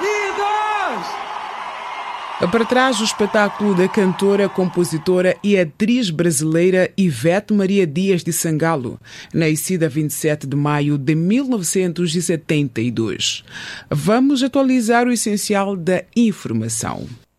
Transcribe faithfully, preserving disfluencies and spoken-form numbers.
Para trás o espetáculo da cantora, compositora e atriz brasileira Ivete Maria Dias de Sangalo, nascida a vinte e sete de maio de mil novecentos e setenta e dois. Vamos atualizar o essencial da informação.